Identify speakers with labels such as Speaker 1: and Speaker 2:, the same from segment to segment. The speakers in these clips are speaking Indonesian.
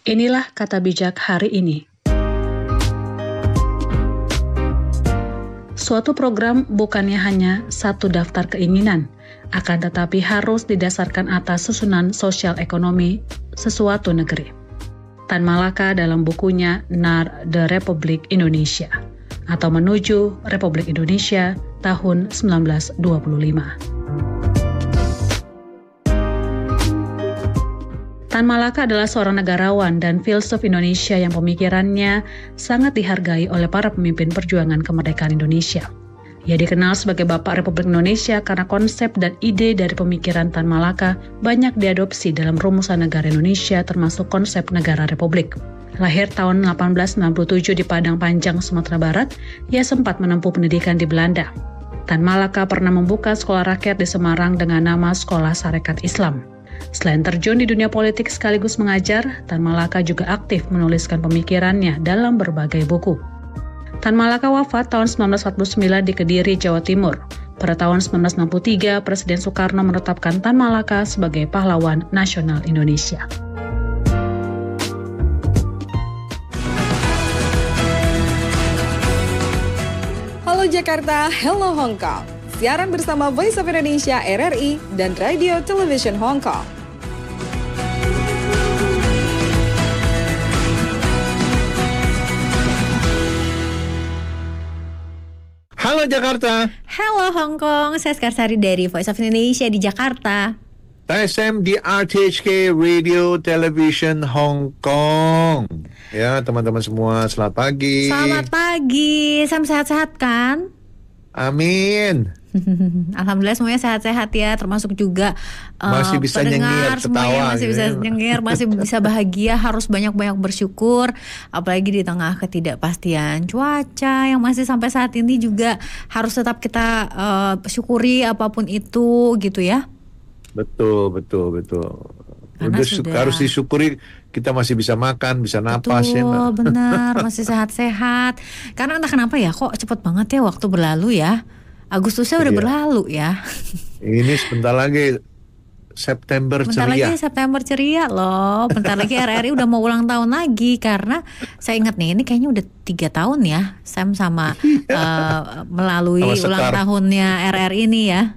Speaker 1: Inilah kata bijak hari ini. Suatu program bukannya hanya satu daftar keinginan, akan tetapi harus didasarkan atas susunan sosial ekonomi sesuatu negeri. Tan Malaka dalam bukunya Nar de Republik Indonesia atau Menuju Republik Indonesia tahun 1925. Tan Malaka adalah seorang negarawan dan filsuf Indonesia yang pemikirannya sangat dihargai oleh para pemimpin perjuangan kemerdekaan Indonesia. Ia dikenal sebagai Bapak Republik Indonesia karena konsep dan ide dari pemikiran Tan Malaka banyak diadopsi dalam rumusan negara Indonesia termasuk konsep negara republik. Lahir tahun 1897 di Padang Panjang, Sumatera Barat, ia sempat menempuh pendidikan di Belanda. Tan Malaka pernah membuka sekolah rakyat di Semarang dengan nama Sekolah Sarekat Islam. Selain terjun di dunia politik sekaligus mengajar, Tan Malaka juga aktif menuliskan pemikirannya dalam berbagai buku. Tan Malaka wafat tahun 1949 di Kediri, Jawa Timur. Pada tahun 1963, Presiden Soekarno menetapkan Tan Malaka sebagai pahlawan nasional Indonesia.
Speaker 2: Halo Jakarta, hello Hong Kong. Siaran bersama Voice of Indonesia RRI dan Radio Television Hong Kong.
Speaker 3: Halo Jakarta.
Speaker 4: Halo Hong Kong, saya Skarsari dari Voice of Indonesia di Jakarta.
Speaker 3: TSM di RTHK Radio Television Hong Kong. Ya teman-teman semua, selamat pagi.
Speaker 4: Selamat pagi, Sam sehat-sehat kan?
Speaker 3: Amin.
Speaker 4: Alhamdulillah semuanya sehat-sehat ya, termasuk juga
Speaker 3: masih bisa
Speaker 4: pendengar
Speaker 3: nyengir,
Speaker 4: semuanya
Speaker 3: ketawa,
Speaker 4: masih bisa nyengir, masih bisa bahagia, harus banyak-banyak bersyukur, apalagi di tengah ketidakpastian cuaca yang masih sampai saat ini juga harus tetap kita syukuri apapun itu gitu ya.
Speaker 3: Betul. Harus disyukuri kita masih bisa makan, bisa napas.
Speaker 4: Betul,
Speaker 3: ya.
Speaker 4: benar, masih sehat-sehat. Karena entah kenapa ya, kok cepet banget ya waktu berlalu ya. Agustusnya udah berlalu ya.
Speaker 3: Ini sebentar lagi September
Speaker 4: Bentar
Speaker 3: ceria.
Speaker 4: lagi September ceria loh. Bentar lagi RRI udah mau ulang tahun lagi. Karena saya ingat nih, ini kayaknya udah 3 tahun ya Sam sama melalui
Speaker 3: sama
Speaker 4: ulang tahunnya RRI ini ya.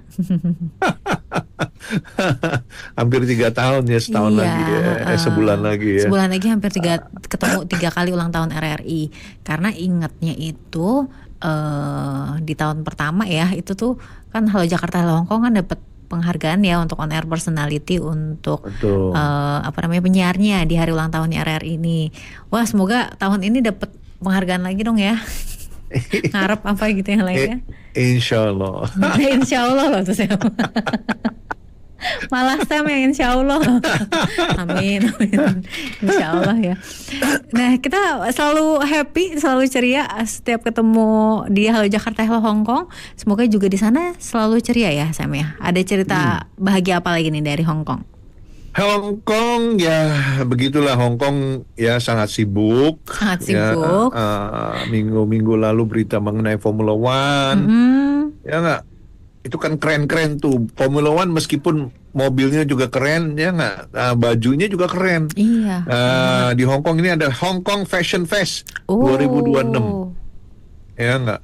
Speaker 3: Hampir 3 tahun ya, setahun lagi ya. Sebulan lagi ya.
Speaker 4: Sebulan lagi hampir ketemu 3 kali ulang tahun RRI. Karena ingatnya itu di tahun pertama ya, itu tuh kan Halo Jakarta Halo Hongkong kan dapat penghargaan ya untuk on air personality untuk penyiarnya di hari ulang tahunnya RRI ini. Wah, semoga tahun ini dapat penghargaan lagi dong ya. Ngarep apa gitu yang lainnya.
Speaker 3: Insya Allah.
Speaker 4: Insya Allah loh tuh saya. Malah Sam yang insya Allah. Amin. Insya Allah ya. Nah, kita selalu happy, selalu ceria setiap ketemu di Halo Jakarta Halo Hongkong. Semoga juga di sana selalu ceria ya Sam ya. Ada cerita bahagia apa lagi nih dari Hongkong?
Speaker 3: Hong Kong ya begitulah, Hong Kong ya sangat sibuk.
Speaker 4: Sibuk.
Speaker 3: Minggu-minggu lalu berita mengenai Formula One. Ya nggak? Itu kan keren-keren tuh Formula One, meskipun mobilnya juga keren ya nggak, bajunya juga keren.
Speaker 4: Iya.
Speaker 3: Di Hong Kong ini ada Hong Kong Fashion Fest 2026 ya nggak.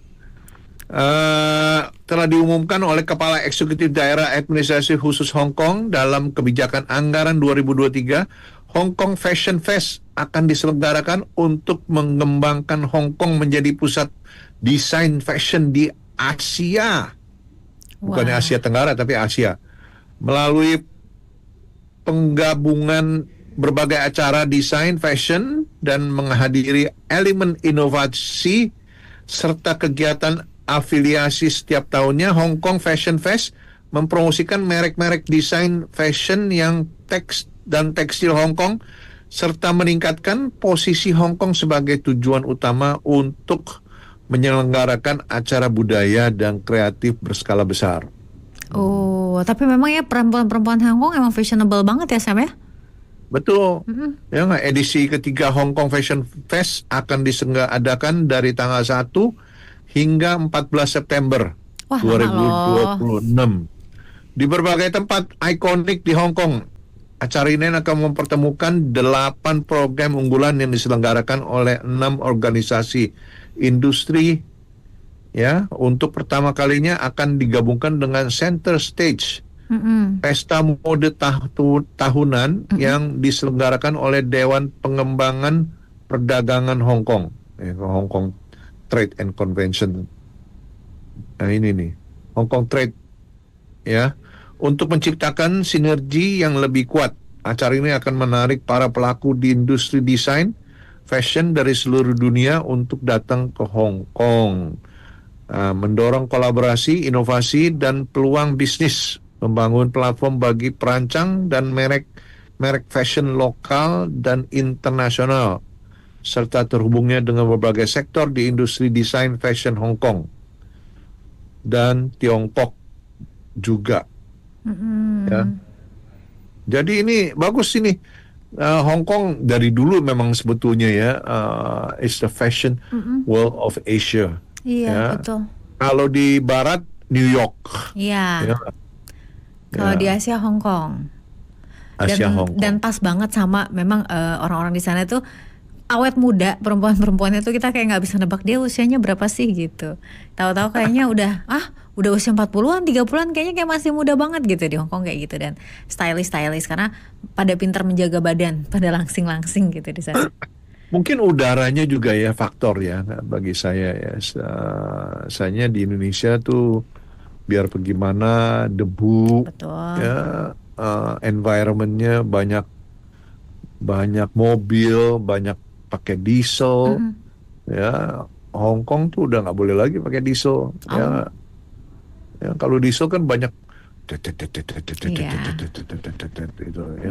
Speaker 3: Telah diumumkan oleh Kepala Eksekutif Daerah Administrasi Khusus Hong Kong dalam kebijakan anggaran 2023. Hong Kong Fashion Fest akan diselenggarakan untuk mengembangkan Hong Kong menjadi pusat desain fashion di Asia. Bukannya Asia Tenggara tapi Asia, melalui penggabungan berbagai acara desain fashion dan menghadiri elemen inovasi serta kegiatan afiliasi setiap tahunnya. Hong Kong Fashion Fest mempromosikan merek-merek desain fashion yang tekstil Hong Kong serta meningkatkan posisi Hong Kong sebagai tujuan utama untuk menyelenggarakan acara budaya dan kreatif berskala besar.
Speaker 4: Oh, tapi memang ya perempuan-perempuan Hong Kong emang fashionable banget ya Sam ya?
Speaker 3: Betul. Ya nggak, edisi ketiga Hong Kong Fashion Fest akan diselenggarakan dari tanggal 1 hingga 14 September 2026 di berbagai tempat ikonik di Hong Kong. Acara ini akan mempertemukan 8 program unggulan yang diselenggarakan oleh 6 organisasi industri. Ya, untuk pertama kalinya akan digabungkan dengan Center Stage, pesta mode tahunan yang diselenggarakan oleh Dewan Pengembangan Perdagangan Hong Kong, Hong Kong Trade and Convention. Nah ini nih, Hong Kong Trade, ya, untuk menciptakan sinergi yang lebih kuat. Acara ini akan menarik para pelaku di industri desain, fashion dari seluruh dunia untuk datang ke Hong Kong. Mendorong kolaborasi, inovasi, dan peluang bisnis, membangun platform bagi perancang dan merek fashion lokal dan internasional, serta terhubungnya dengan berbagai sektor di industri desain fashion Hong Kong dan Tiongkok juga. Ya. Jadi ini bagus ini. Hong Kong dari dulu memang sebetulnya ya is the fashion world of Asia.
Speaker 4: Iya,
Speaker 3: Ya.
Speaker 4: betul.
Speaker 3: Kalau di Barat New York,
Speaker 4: Iya.
Speaker 3: ya,
Speaker 4: Kalau
Speaker 3: ya,
Speaker 4: di Asia Hong Kong.
Speaker 3: Asia Hong Kong.
Speaker 4: Dan pas banget sama memang orang-orang di sana tuh awet muda, perempuan-perempuannya tuh kita kayak nggak bisa nebak dia usianya berapa sih gitu. Tahu-tahu kayaknya udah usia 40-an, 30-an kayaknya kayak masih muda banget gitu di Hong Kong kayak gitu, dan stylish karena pada pintar menjaga badan, pada langsing-langsing gitu di sana.
Speaker 3: Mungkin udaranya juga ya faktor ya bagi saya ya. Saya di Indonesia tuh biar bagaimana debu
Speaker 4: Betul.
Speaker 3: ya, environmentnya banyak mobil, banyak pakai diesel ya. Hong Kong tuh udah nggak boleh lagi pakai diesel ya. Ya kalau diesel kan banyak itu ya.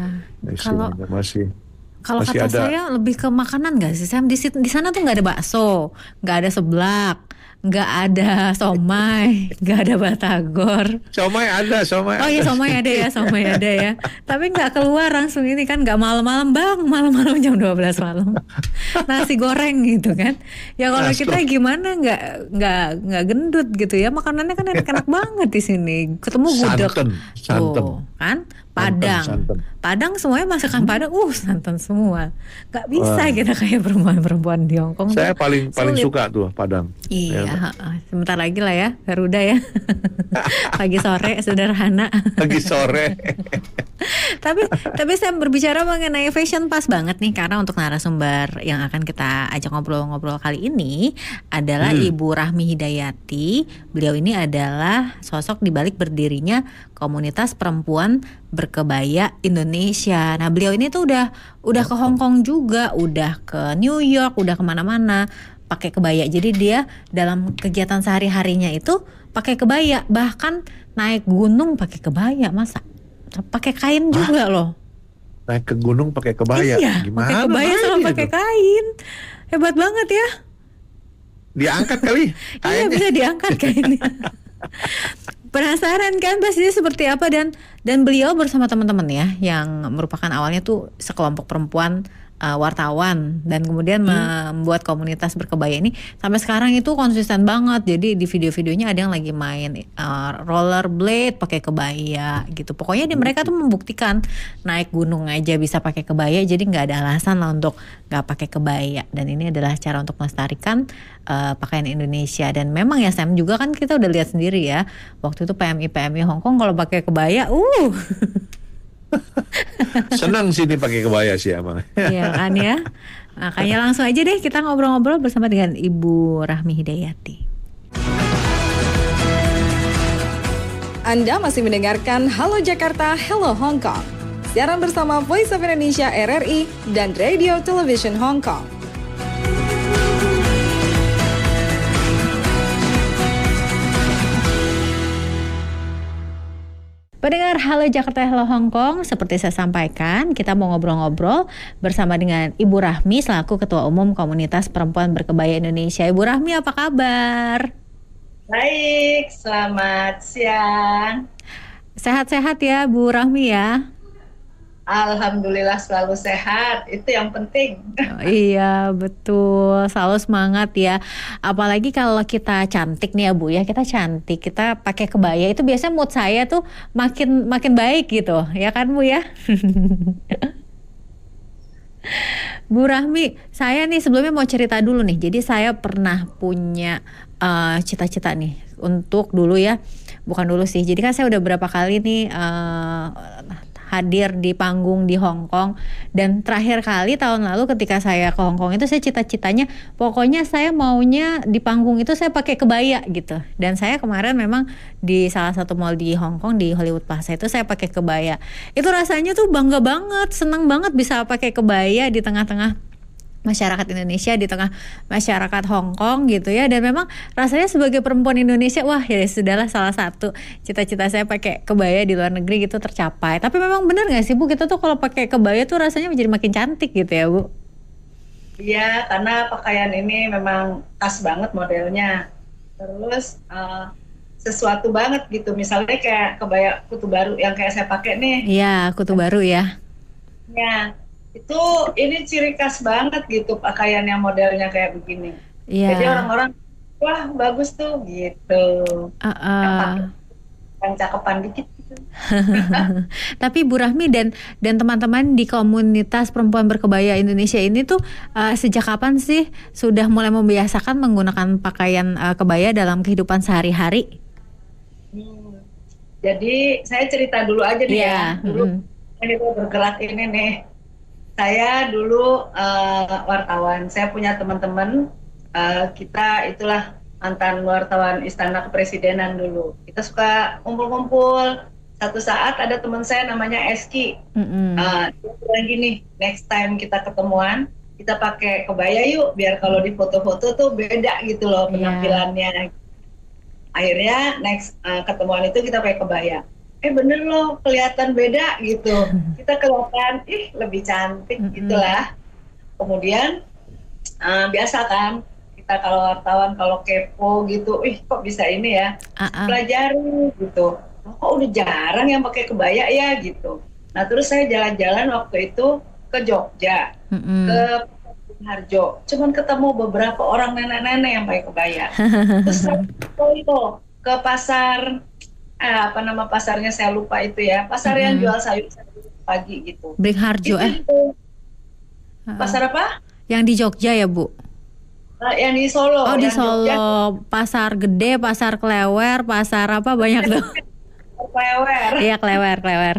Speaker 4: Kalau
Speaker 3: Masih
Speaker 4: kata
Speaker 3: ada.
Speaker 4: saya lebih ke makanan nggak sih Sam? Di sana tuh nggak ada bakso, nggak ada seblak, nggak ada somai, nggak ada batagor.
Speaker 3: Somai ada.
Speaker 4: Oh iya, somai ada ya. Tapi nggak keluar langsung ini kan, nggak malam-malam bang, malam-malam jam 12 malam. Nasi goreng gitu kan. Ya kalau kita gimana nggak gendut gitu ya, makanannya kan enak-enak banget di sini. Ketemu gudeg.
Speaker 3: Santan.
Speaker 4: Tuh, kan? Padang semuanya masakan Padang, santan semua. Gak bisa kita kayak perempuan-perempuan di Hong Kong.
Speaker 3: Saya paling suka tuh Padang.
Speaker 4: Iya, sebentar lagi lah ya, Garuda ya. Pagi sore sederhana.
Speaker 3: Pagi sore.
Speaker 4: tapi saya berbicara mengenai fashion pas banget nih, karena untuk narasumber yang akan kita ajak ngobrol-ngobrol kali ini adalah Ibu Rahmi Hidayati. Beliau ini adalah sosok di balik berdirinya komunitas perempuan berkebaya Indonesia. Nah, beliau ini tuh udah ke Hong Kong juga, udah ke New York, udah kemana-mana pakai kebaya. Jadi dia dalam kegiatan sehari-harinya itu pakai kebaya, bahkan naik gunung pakai kebaya, masa pakai kain juga loh.
Speaker 3: Naik ke gunung pakai kebaya.
Speaker 4: Iya,
Speaker 3: Gimana?
Speaker 4: pakai kebaya sama pakai kain. Hebat banget ya.
Speaker 3: Diangkat kali.
Speaker 4: Iya, bisa diangkat kainnya. Penasaran kan pastinya seperti apa, dan beliau bersama teman-teman ya yang merupakan awalnya tuh sekelompok perempuan wartawan, dan kemudian membuat komunitas berkebaya ini sampai sekarang itu konsisten banget. Jadi di video-videonya ada yang lagi main rollerblade pakai kebaya gitu. Pokoknya mereka tuh membuktikan naik gunung aja bisa pakai kebaya, jadi nggak ada alasan lah untuk nggak pakai kebaya. Dan ini adalah cara untuk melestarikan pakaian Indonesia. Dan memang ya Sam, juga kan kita udah lihat sendiri ya waktu itu PMI Hong Kong kalau pakai kebaya
Speaker 3: senang sini pakai kebaya sih emang.
Speaker 4: Iya kan ya. Makanya langsung aja deh kita ngobrol-ngobrol bersama dengan Ibu Rahmi Hidayati.
Speaker 2: Anda masih mendengarkan Halo Jakarta, Hello Hong Kong. Siaran bersama Voice of Indonesia RRI dan Radio Television Hong Kong.
Speaker 4: Pendengar Halo Jakarta, Hello Hong Kong, seperti saya sampaikan, kita mau ngobrol-ngobrol bersama dengan Ibu Rahmi selaku Ketua Umum Komunitas Perempuan Berkebaya Indonesia. Ibu Rahmi, apa kabar?
Speaker 5: Baik, selamat siang.
Speaker 4: Sehat-sehat ya Bu Rahmi ya?
Speaker 5: Alhamdulillah selalu sehat, itu yang penting.
Speaker 4: Oh, iya betul, selalu semangat ya. Apalagi kalau kita cantik nih ya Bu ya, kita cantik, kita pakai kebaya itu biasanya mood saya tuh makin makin baik gitu, ya kan Bu ya? Bu Rahmi, saya nih sebelumnya mau cerita dulu nih. Jadi saya pernah punya cita-cita nih untuk dulu ya, bukan dulu sih. Jadi kan saya udah berapa kali nih hadir di panggung di Hong Kong, dan terakhir kali tahun lalu ketika saya ke Hong Kong itu saya cita-citanya pokoknya saya maunya di panggung itu saya pakai kebaya gitu. Dan saya kemarin memang di salah satu mall di Hong Kong di Hollywood Plaza itu saya pakai kebaya. Itu rasanya tuh bangga banget, senang banget bisa pakai kebaya di tengah-tengah masyarakat Indonesia, di tengah masyarakat Hong Kong gitu ya. Dan memang rasanya sebagai perempuan Indonesia, wah ya sudahlah, salah satu cita-cita saya pakai kebaya di luar negeri gitu tercapai. Tapi memang benar gak sih Bu, kita tuh kalau pakai kebaya tuh rasanya menjadi makin cantik gitu ya Bu?
Speaker 5: Iya, karena pakaian ini memang khas banget modelnya. Terus sesuatu banget gitu. Misalnya kayak kebaya kutu baru yang kayak saya pakai nih.
Speaker 4: Iya, kutu baru ya.
Speaker 5: Ya, itu ini ciri khas banget gitu pakaian yang modelnya kayak begini.
Speaker 4: Iya.
Speaker 5: Jadi orang-orang, wah bagus tuh gitu. Yang pakai yang cakepan dikit gitu.
Speaker 4: Tapi Bu Rahmi dan teman-teman di komunitas perempuan berkebaya Indonesia ini tuh sejak kapan sih sudah mulai membiasakan menggunakan pakaian kebaya dalam kehidupan sehari-hari?
Speaker 5: Jadi saya cerita dulu aja nih
Speaker 4: Iya.
Speaker 5: ya. Dulu ini bergerak ini nih. Saya dulu wartawan. Saya punya teman-teman, kita itulah mantan wartawan Istana Kepresidenan dulu. Kita suka kumpul-kumpul. Satu saat ada teman saya namanya Eski. Dia bilang gini, next time kita ketemuan, kita pakai kebaya yuk, biar kalau di foto-foto tuh beda gitu loh penampilannya. Akhirnya next ketemuan itu kita pakai kebaya. Bener loh, kelihatan beda gitu. Kita kelihatan, lebih cantik gitulah. Kemudian biasa kan, kita kalau wartawan, kalau kepo gitu, kok bisa ini ya, pelajari gitu. Kok udah jarang yang pakai kebaya ya gitu. Nah terus saya jalan-jalan waktu itu ke Jogja, ke Harjo. Cuman ketemu beberapa orang nenek-nenek yang pakai kebaya. Terus saya ke pasar, apa nama pasarnya saya lupa itu ya, pasar yang jual sayur pagi gitu.
Speaker 4: Beringharjo
Speaker 5: itu. Pasar apa?
Speaker 4: Yang di Jogja ya Bu?
Speaker 5: Yang di Solo.
Speaker 4: Oh di Solo, Jogja. Pasar Gede, Pasar Klewer, pasar apa banyak tuh?
Speaker 5: Klewer.
Speaker 4: Iya Klewer.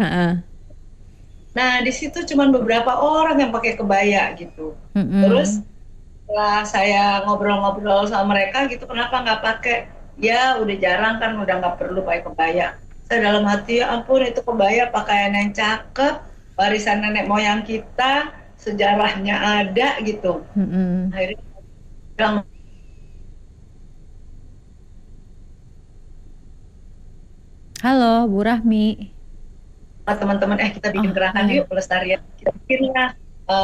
Speaker 5: Nah di situ cuman beberapa orang yang pakai kebaya gitu. Terus setelah saya ngobrol-ngobrol sama mereka gitu, kenapa nggak pakai? Ya udah jarang kan, udah nggak perlu pakai kebaya. Saya dalam hati, ya ampun itu kebaya pakaian yang cakep, warisan nenek moyang kita, sejarahnya ada gitu. Akhirnya bilang,
Speaker 4: halo Bu Rahmi.
Speaker 5: Teman-teman kita bikin gerakan yuk pelestarian. Kita bikinlah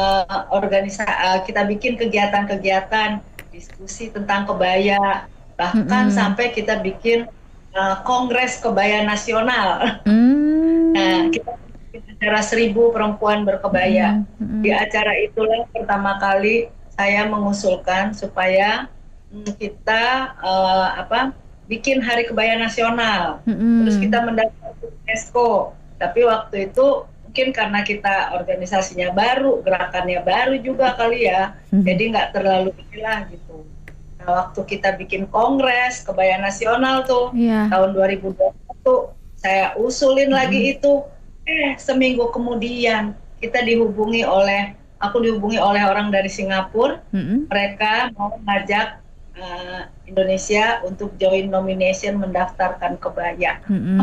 Speaker 5: kita bikin kegiatan-kegiatan diskusi tentang kebaya. Bahkan sampai kita bikin kongres kebaya nasional. Nah, kita bikin acara 1000 perempuan berkebaya. Di acara itulah pertama kali saya mengusulkan supaya kita bikin Hari Kebaya Nasional. Terus kita mendaftar ke UNESCO. Tapi waktu itu mungkin karena kita organisasinya baru, gerakannya baru juga kali ya. Jadi nggak terlalu inilah gitu. Nah, waktu kita bikin kongres kebaya nasional tuh tahun 2021, saya usulin lagi itu. Seminggu kemudian aku dihubungi oleh orang dari Singapura. Mereka mau ngajak Indonesia untuk join nomination mendaftarkan kebaya.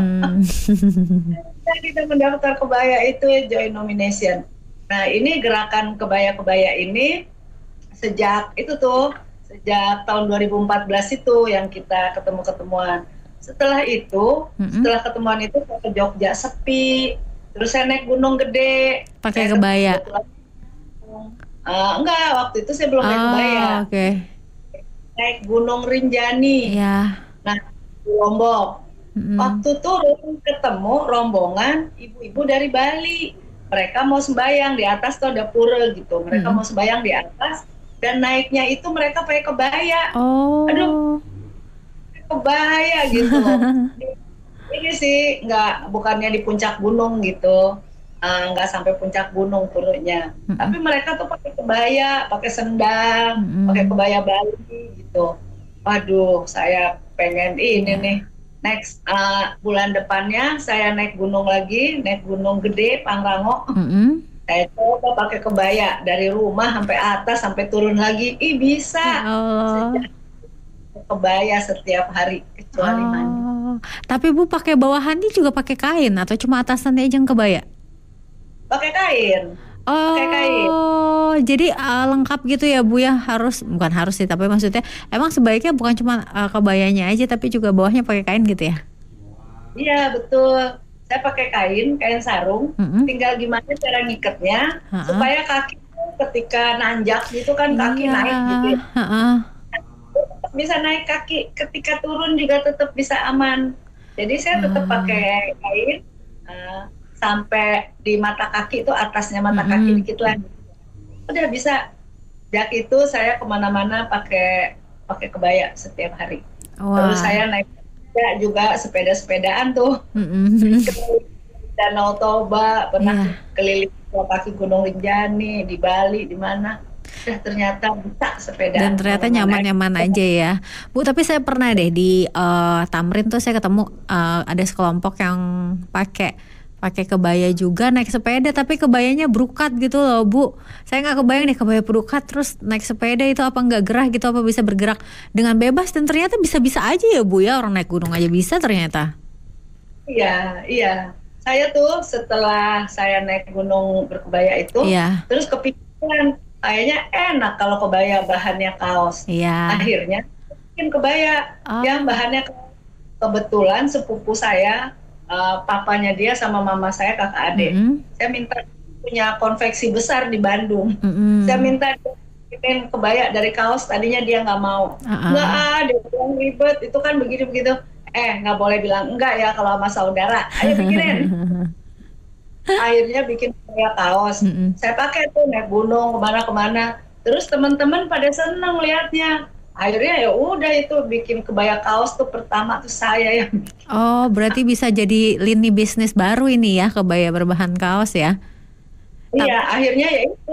Speaker 5: Kita mendaftar kebaya itu join nomination. Nah ini gerakan kebaya-kebaya ini sejak tahun 2014 itu yang kita ketemu-ketemuan. Setelah ketemuan itu saya ke Jogja sepi. Terus saya naik Gunung Gede.
Speaker 4: Pakai kebaya?
Speaker 5: Enggak, waktu itu saya belum naik kebaya. Naik Gunung Rinjani. Nah, di Lombok. Waktu itu ketemu rombongan ibu-ibu dari Bali. mereka mau sembahyang di atas tuh ada pura gitu. Mereka
Speaker 4: Mm-mm.
Speaker 5: mau sembahyang di atas dan naiknya itu mereka pakai kebaya. Aduh,
Speaker 4: Oh.
Speaker 5: kebaya gitu. Ini sih bukannya di puncak gunung gitu, nggak sampai puncak gunung turunnya.
Speaker 4: Mm-mm.
Speaker 5: Tapi mereka tuh pakai kebaya, pakai sendal, pakai
Speaker 4: Mm-mm.
Speaker 5: kebaya Bali gitu. Waduh, saya pengen ini
Speaker 4: Iya.
Speaker 5: nih. Next bulan depannya saya naik gunung lagi, naik gunung gede Pangrango.
Speaker 4: Mm-mm.
Speaker 5: Saya coba pakai kebaya dari rumah sampai atas sampai turun lagi. Ih
Speaker 4: Ya
Speaker 5: bisa.
Speaker 4: Allah.
Speaker 5: Sejak kebaya setiap hari kecuali mandi.
Speaker 4: Oh, tapi Bu pakai bawahannya juga pakai kain atau cuma atasannya aja yang kebaya?
Speaker 5: Pakai kain. Pakai kain.
Speaker 4: Oh, jadi lengkap gitu ya Bu ya? Bukan harus sih, tapi maksudnya emang sebaiknya bukan cuma kebayanya aja, tapi juga bawahnya pakai kain gitu ya?
Speaker 5: Iya betul. Saya pakai kain sarung.
Speaker 4: Mm-mm.
Speaker 5: Tinggal gimana cara ngikatnya
Speaker 4: Ha-ha.
Speaker 5: supaya kaki ketika nanjak gitu kan kaki
Speaker 4: Iya.
Speaker 5: naik gitu. Ya.
Speaker 4: Ha-ha.
Speaker 5: Bisa naik kaki, ketika turun juga tetap bisa aman. Jadi saya tetap pakai kain sampai di mata kaki itu atasnya mata kaki
Speaker 4: Mm-mm.
Speaker 5: dikit lagi. Udah bisa. Sejak itu saya kemana-mana pakai kebaya setiap hari. Terus
Speaker 4: Wah.
Speaker 5: saya naik sepeda juga sepedaan tuh.
Speaker 4: Mm-mm.
Speaker 5: Keliling Danau Toba, pernah
Speaker 4: Iya.
Speaker 5: keliling kaki Gunung Rinjani, di Bali, di mana. Ternyata bisa sepedaan.
Speaker 4: Dan ternyata
Speaker 5: kemana-mana.
Speaker 4: nyaman-nyaman aja ya Bu. Tapi saya pernah deh di Tamrin tuh saya ketemu ada sekelompok yang pakai kebaya juga naik sepeda, tapi kebayanya brokat gitu loh Bu. Saya nggak kebayang deh kebaya brokat terus naik sepeda itu apa nggak gerah gitu, apa bisa bergerak dengan bebas. Dan ternyata bisa-bisa aja ya Bu ya, orang naik gunung aja bisa ternyata.
Speaker 5: Iya, iya. Saya tuh setelah saya naik gunung berkebaya itu,
Speaker 4: Iya.
Speaker 5: terus kepikiran kayaknya enak kalau kebaya bahannya kaos.
Speaker 4: Iya.
Speaker 5: Akhirnya bikin kebaya
Speaker 4: Oh.
Speaker 5: yang bahannya kaos. Kebetulan sepupu saya, papanya dia sama mama saya kakak adik.
Speaker 4: Mm-mm.
Speaker 5: Saya minta punya konveksi besar di Bandung.
Speaker 4: Mm-mm.
Speaker 5: Saya minta dia bikin kebaya dari kaos, tadinya dia nggak mau. Nggak, dia bilang ribet, itu kan begini-begitu. Nggak boleh bilang enggak ya kalau sama saudara. Ayo bikinin. Akhirnya bikin kebaya kaos.
Speaker 4: Mm-mm.
Speaker 5: Saya pakai tuh naik gunung kemana-kemana. Terus teman-teman pada seneng lihatnya. Akhirnya ya udah itu bikin kebaya kaos tuh pertama tuh saya yang.
Speaker 4: Oh, berarti bisa jadi lini bisnis baru ini ya, kebaya berbahan kaos ya?
Speaker 5: Iya, akhirnya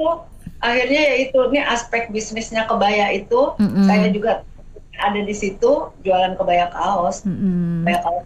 Speaker 5: ya itu ini aspek bisnisnya kebaya itu.
Speaker 4: Mm-mm.
Speaker 5: Saya juga ada di situ jualan kebaya kaos.
Speaker 4: Mm-mm.
Speaker 5: Kebaya kaos.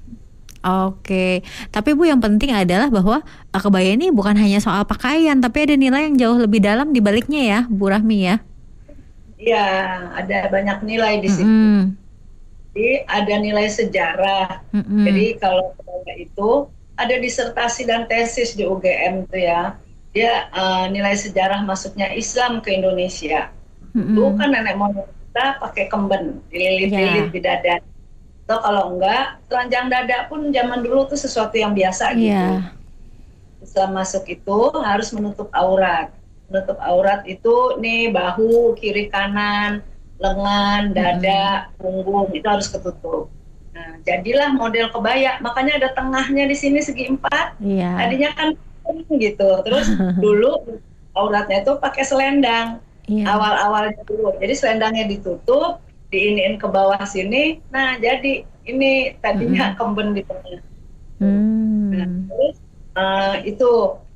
Speaker 4: Oke, tapi Bu yang penting adalah bahwa kebaya ini bukan hanya soal pakaian, tapi ada nilai yang jauh lebih dalam di baliknya ya, Bu Rahmi ya.
Speaker 5: Iya, ada banyak nilai di situ.
Speaker 4: Mm-mm.
Speaker 5: Jadi ada nilai sejarah.
Speaker 4: Mm-mm.
Speaker 5: Jadi kalau kebaya itu ada disertasi dan tesis di UGM tuh ya. Dia nilai sejarah masuknya Islam ke Indonesia.
Speaker 4: Mm-mm.
Speaker 5: Dulu kan nenek moyang kita pakai kemben, dililit-lilit di dada. Atau kalau enggak, telanjang dada pun zaman dulu tuh sesuatu yang biasa gitu.
Speaker 4: Iya.
Speaker 5: Islam masuk itu harus menutup aurat. Menutup aurat itu nih bahu, kiri kanan, lengan, dada, punggung itu harus ketutup. Nah, jadilah model kebaya. Makanya ada tengahnya di sini segi 4.
Speaker 4: Iya.
Speaker 5: Tadinya kan gitu. Terus dulu auratnya itu pakai selendang.
Speaker 4: Iya.
Speaker 5: Awal-awalnya dulu. Jadi selendangnya ditutup, diiniin ke bawah sini. Nah, jadi ini tadinya kemben di tengah. Nah, terus itu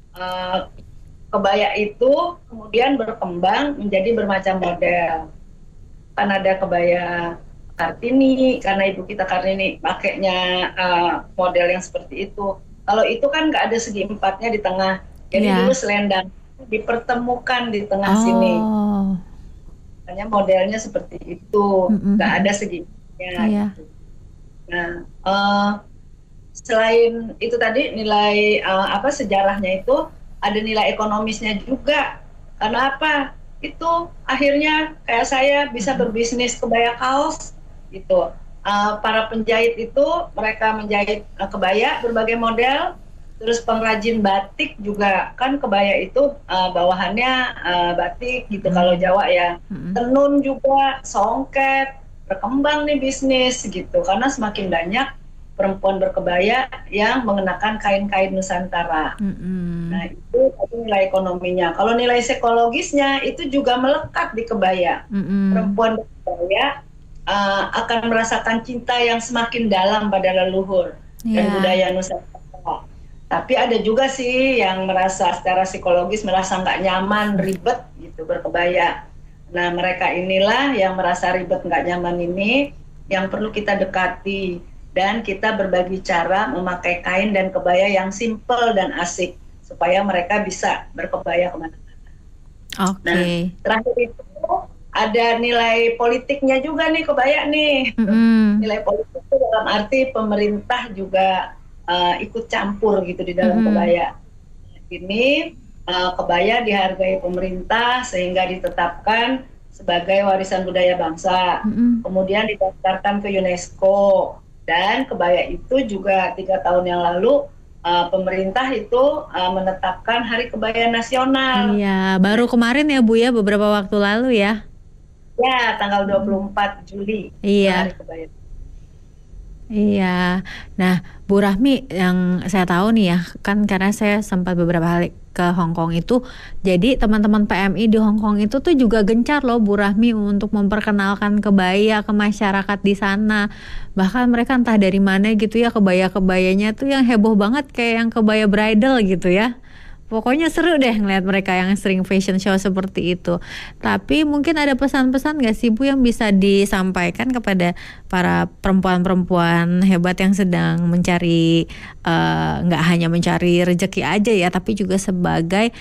Speaker 5: kebaya itu kemudian berkembang menjadi bermacam model. Kan ada kebaya Kartini, karena ibu kita Kartini pakainya model yang seperti itu. Kalau itu kan nggak ada segi 4-nya di tengah. Jadi dulu selendang dipertemukan di tengah sini. Makanya modelnya seperti itu, nggak ada segi 4-nya. Gitu. Nah, selain itu tadi nilai sejarahnya itu, ada nilai ekonomisnya juga. Karena apa? Itu akhirnya kayak saya bisa berbisnis kebaya kaos gitu. Para penjahit itu mereka menjahit kebaya berbagai model. Terus pengrajin batik juga, kan kebaya itu bawahannya batik gitu kalau Jawa ya. Tenun juga, songket, berkembang nih bisnis gitu. Karena semakin banyak perempuan berkebaya yang mengenakan kain-kain Nusantara. Nah, itu nilai ekonominya. Kalau nilai psikologisnya itu juga melekat di kebaya. Perempuan berkebaya akan merasakan cinta yang semakin dalam pada leluhur dan budaya Nusantara. Tapi ada juga sih yang merasa secara psikologis merasa nggak nyaman, ribet gitu berkebaya. Nah, mereka inilah yang merasa ribet nggak nyaman ini yang perlu kita dekati dan kita berbagi cara memakai kain dan kebaya yang simple dan asik supaya mereka bisa berkebaya kemana-mana. Nah, terakhir itu ada nilai politiknya juga nih kebaya nih. Nilai politik itu dalam arti pemerintah juga ikut campur gitu di dalam kebaya. Ini kebaya dihargai pemerintah sehingga ditetapkan sebagai warisan budaya bangsa. Kemudian didaftarkan ke UNESCO dan kebaya itu juga 3 tahun yang lalu pemerintah itu menetapkan Hari Kebaya Nasional.
Speaker 4: Iya, baru kemarin ya Bu ya, beberapa waktu lalu ya.
Speaker 5: Ya, tanggal 24 Juli.
Speaker 4: Iya.
Speaker 5: Hari Kebaya.
Speaker 4: Iya, nah Bu Rahmi yang saya tahu nih ya, kan karena saya sempat beberapa kali ke Hong Kong itu, jadi teman-teman PMI di Hong Kong itu tuh juga gencar loh Bu Rahmi untuk memperkenalkan kebaya ke masyarakat di sana. Bahkan mereka entah dari mana gitu ya, kebaya-kebayanya tuh yang heboh banget kayak yang kebaya bridal gitu ya. Pokoknya seru deh ngeliat mereka yang sering fashion show seperti itu. Tapi mungkin ada pesan-pesan gak sih Bu yang bisa disampaikan kepada para perempuan-perempuan hebat yang sedang mencari, gak hanya mencari rezeki aja ya, tapi juga sebagai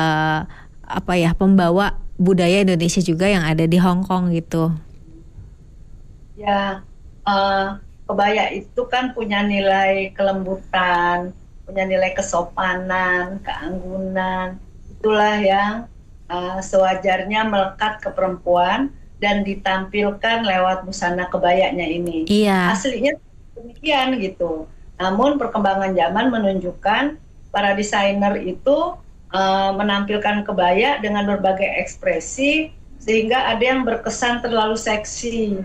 Speaker 4: pembawa budaya Indonesia juga yang ada di Hong Kong gitu.
Speaker 5: Ya, kebaya itu kan punya nilai kelembutan, punya nilai kesopanan, keanggunan. Itulah yang sewajarnya melekat ke perempuan dan ditampilkan lewat busana kebayanya ini.
Speaker 4: Iya.
Speaker 5: Aslinya demikian gitu. Namun perkembangan zaman menunjukkan para desainer itu menampilkan kebaya dengan berbagai ekspresi sehingga ada yang berkesan terlalu seksi.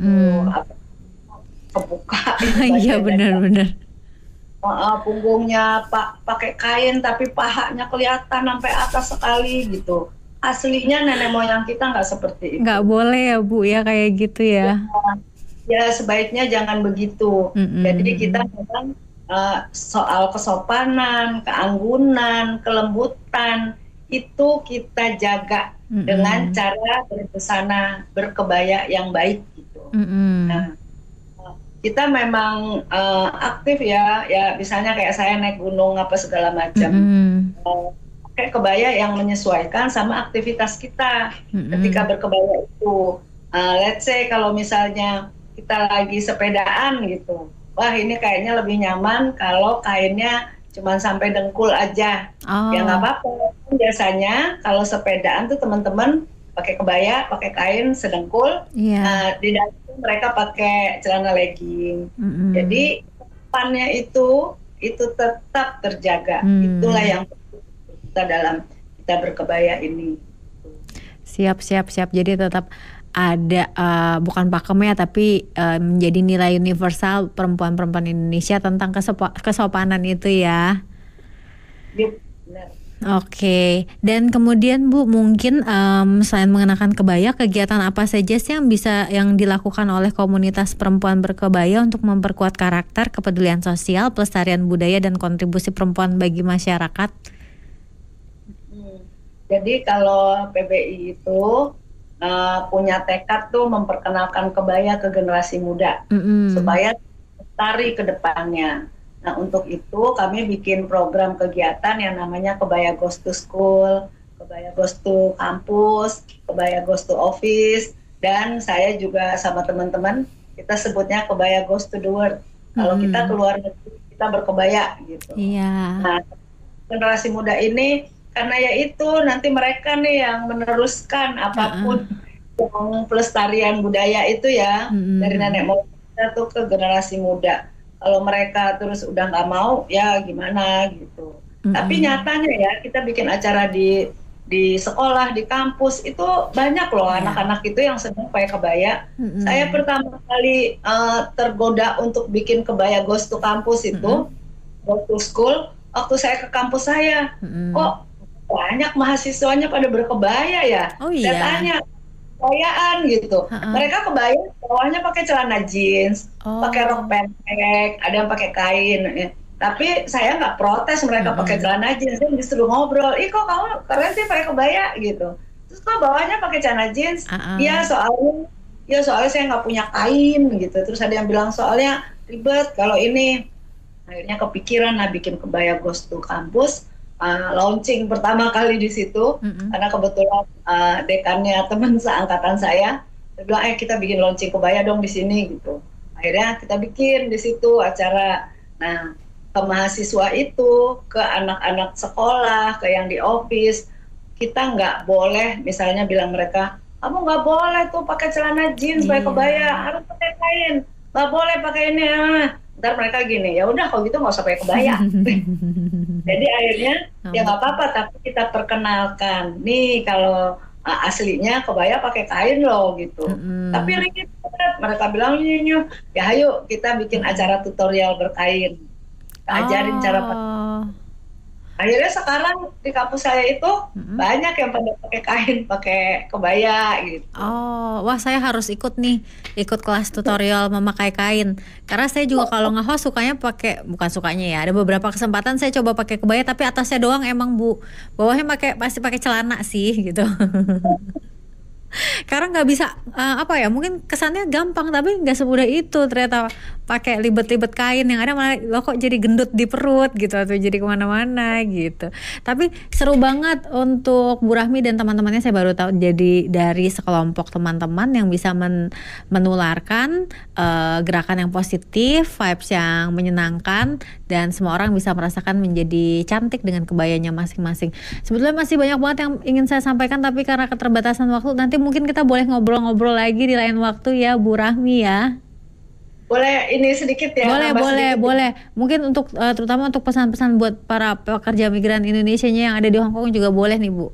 Speaker 5: Kebuka.
Speaker 4: Iya benar-benar.
Speaker 5: Punggungnya pakai kain tapi pahanya kelihatan sampai atas sekali gitu. Aslinya nenek moyang kita nggak seperti itu.
Speaker 4: Nggak boleh ya Bu ya kayak gitu ya.
Speaker 5: Ya sebaiknya jangan begitu. Jadi kita memang soal kesopanan, keanggunan, kelembutan itu kita jaga dengan cara berbusana berkebaya yang baik gitu. Nah, kita memang aktif ya misalnya kayak saya naik gunung apa segala macam, pakai kebaya yang menyesuaikan sama aktivitas kita ketika berkebaya itu. Let's say kalau misalnya kita lagi sepedaan gitu, wah ini kayaknya lebih nyaman kalau kainnya cuma sampai dengkul aja. Ya nggak apa-apa. Biasanya kalau sepedaan tuh teman-teman pakai kebaya, pakai kain sedengkul, di dalam mereka pakai celana legging. Jadi depannya itu tetap terjaga. Itulah yang kita dalam kita berkebaya ini.
Speaker 4: Siap. Jadi tetap ada bukan pakemnya tapi menjadi nilai universal perempuan-perempuan Indonesia tentang kesopanan itu ya.
Speaker 5: Yuk, benar.
Speaker 4: Oke, dan kemudian Bu mungkin selain mengenakan kebaya, kegiatan apa saja sih yang dilakukan oleh komunitas perempuan berkebaya untuk memperkuat karakter, kepedulian sosial, pelestarian budaya dan kontribusi perempuan bagi masyarakat?
Speaker 5: Jadi kalau PBI itu punya tekad tuh memperkenalkan kebaya ke generasi muda supaya lestari ke depannya. Nah untuk itu kami bikin program kegiatan yang namanya Kebaya Goes to School, Kebaya Goes to Kampus, Kebaya Goes to Office, dan saya juga sama teman-teman kita sebutnya Kebaya Goes to the World. Kalau kita keluar negeri kita berkebaya gitu. Nah generasi muda ini karena ya itu nanti mereka nih yang meneruskan apapun yang pelestarian budaya itu ya dari nenek moyang kita tuh ke generasi muda. Kalau mereka terus udah nggak mau, ya gimana gitu. Tapi nyatanya ya kita bikin acara di di sekolah, di kampus itu banyak loh anak-anak itu yang sedang pakai kebaya. Saya pertama kali tergoda untuk bikin kebaya Ghost to Campus itu, Go to School, waktu saya ke kampus saya, kok banyak mahasiswanya pada berkebaya ya?
Speaker 4: Oh
Speaker 5: Saya
Speaker 4: iya.
Speaker 5: tanya, kebayaan gitu. Mereka kebaya bawahnya pakai celana jeans, pakai rok pendek, ada yang pakai kain. Tapi saya nggak protes mereka pakai celana jeans, saya justru ngobrol, ih kok kamu keren sih pakai kebaya gitu. Terus kok bawahnya pakai celana jeans? Iya soalnya saya nggak punya kain gitu. Terus ada yang bilang soalnya ribet kalau ini. Akhirnya kepikiran bikin kebaya Ghost to Campus. Launching pertama kali di situ karena kebetulan dekannya teman seangkatan saya bilang kita bikin launching kebaya dong di sini gitu. Akhirnya kita bikin di situ acara. Nah, ke mahasiswa itu, ke anak-anak sekolah, ke yang di office, kita nggak boleh misalnya bilang mereka, kamu nggak boleh tuh pakai celana jeans, pakai kebaya, harus pakai kain, nggak boleh pakai ini. Ntar mereka gini, ya udah kalau gitu nggak usah pakai kebaya. Jadi akhirnya ya nggak apa-apa, tapi kita perkenalkan nih kalau aslinya kebaya pakai kain loh gitu. Tapi ribet, mereka bilang ya ayo kita bikin acara tutorial berkain. Ajarin cara akhirnya sekarang di kampus saya itu banyak yang pada pakai kain, pakai kebaya gitu.
Speaker 4: Wah saya harus ikut kelas tutorial memakai kain. Karena saya juga kalau nge-host sukanya bukan sukanya ya. Ada beberapa kesempatan saya coba pakai kebaya tapi atasnya doang emang Bu. Bawahnya pasti pakai celana sih gitu. Karena nggak bisa mungkin kesannya gampang tapi nggak semudah itu ternyata pakai libet-libet kain yang ada malah lo kok jadi gendut di perut gitu atau jadi kemana-mana gitu. Tapi seru banget untuk Bu Rahmi dan teman-temannya, saya baru tahu jadi dari sekelompok teman-teman yang bisa menularkan gerakan yang positif, vibes yang menyenangkan, dan semua orang bisa merasakan menjadi cantik dengan kebayanya masing-masing. Sebetulnya masih banyak banget yang ingin saya sampaikan tapi karena keterbatasan waktu nanti mungkin kita boleh ngobrol-ngobrol lagi di lain waktu ya Bu Rahmi ya.
Speaker 5: Boleh ini sedikit ya?
Speaker 4: Boleh. Mungkin untuk terutama untuk pesan-pesan buat para pekerja migran Indonesianya yang ada di Hong Kong juga boleh nih Bu.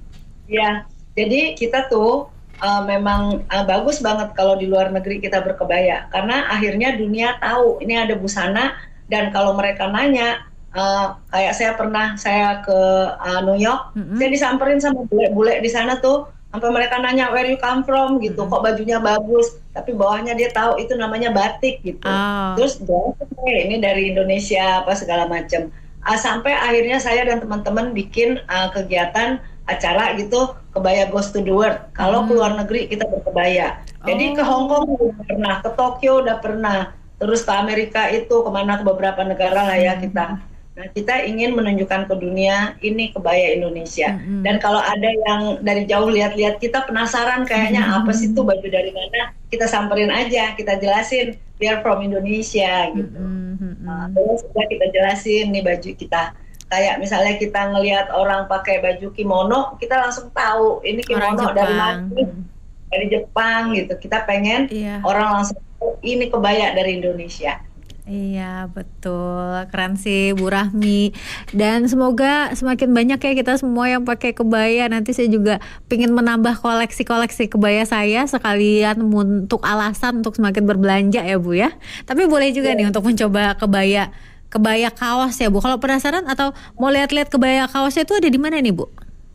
Speaker 5: Ya, jadi kita tuh memang bagus banget kalau di luar negeri kita berkebaya karena akhirnya dunia tahu ini ada busana, dan kalau mereka nanya kayak saya ke New York, saya disamperin sama bule-bule di sana tuh. Sampai mereka nanya where you come from gitu, kok bajunya bagus, tapi bawahnya dia tahu itu namanya batik gitu. Terus ini dari Indonesia apa segala macam. Sampai akhirnya saya dan teman-teman bikin kegiatan acara gitu, kebaya Ghost to the World. Kalau ke luar negeri kita berkebaya. Jadi ke Hong Kong udah pernah, ke Tokyo udah pernah, terus ke Amerika itu kemana, ke beberapa negara lah ya kita. Nah, kita ingin menunjukkan ke dunia ini kebaya Indonesia. Dan kalau ada yang dari jauh lihat-lihat kita penasaran kayaknya apa sih itu baju dari mana, kita samperin aja, kita jelasin we are from Indonesia gitu. Terus kita jelasin nih baju kita. Kayak misalnya kita ngelihat orang pakai baju kimono, kita langsung tahu ini kimono dari mana, dari Jepang gitu. Kita pengen orang langsung tahu ini kebaya dari Indonesia.
Speaker 4: Iya betul, keren sih Bu Rahmi. Dan semoga semakin banyak ya kita semua yang pakai kebaya. Nanti saya juga pengen menambah koleksi-koleksi kebaya saya, sekalian untuk alasan untuk semakin berbelanja ya Bu ya. Tapi boleh juga nih untuk mencoba kebaya kaos ya Bu. Kalau penasaran atau mau lihat-lihat kebaya kaosnya itu ada di mana nih Bu?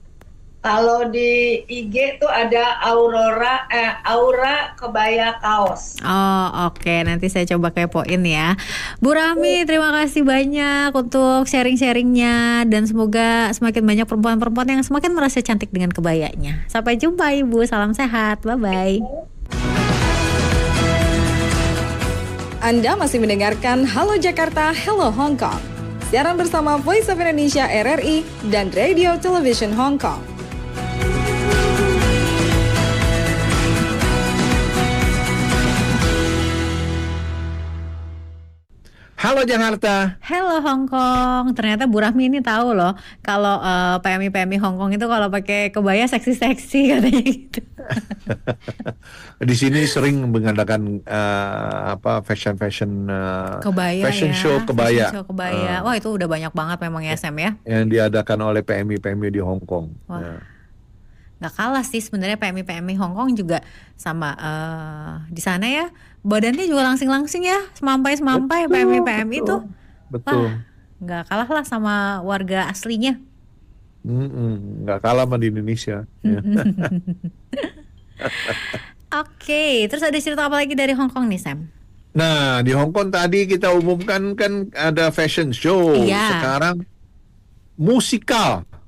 Speaker 5: Kalau di IG tuh ada Aura Kebaya Kaos.
Speaker 4: Oke. Nanti saya coba kepoin ya. Bu Rahmi, terima kasih banyak untuk sharing-sharingnya. Dan semoga semakin banyak perempuan-perempuan yang semakin merasa cantik dengan kebayanya. Sampai jumpa Ibu, salam sehat, bye-bye.
Speaker 2: Anda masih mendengarkan Halo Jakarta, Hello Hong Kong. Siaran bersama Voice of Indonesia RRI dan Radio Television Hong Kong.
Speaker 3: Halo Jakarta.
Speaker 4: Hello Hong Kong. Ternyata Bu Rahmi ini tahu loh kalau PMI Hong Kong itu kalau pakai kebaya seksi-seksi katanya gitu.
Speaker 3: Di sini sering mengadakan fashion
Speaker 4: Kebaya
Speaker 3: fashion
Speaker 4: ya.
Speaker 3: show kebaya.
Speaker 4: Fashion show kebaya. Wah, itu udah banyak banget memang ya Sam ya.
Speaker 3: Yang diadakan oleh PMI di Hong Kong.
Speaker 4: Wah.
Speaker 3: Ya.
Speaker 4: Nggak kalah sih sebenarnya PMI Hong Kong juga sama di sana ya. Badannya juga langsing-langsing ya, semampai PMI itu.
Speaker 3: Betul.
Speaker 4: Wah, nggak kalah lah sama warga aslinya.
Speaker 3: Nggak kalah sama di Indonesia. Ya.
Speaker 4: Oke, terus ada cerita apa lagi dari Hong Kong nih Sam?
Speaker 3: Nah, di Hong Kong tadi kita umumkan kan ada fashion show.
Speaker 4: Iya.
Speaker 3: Sekarang musikal.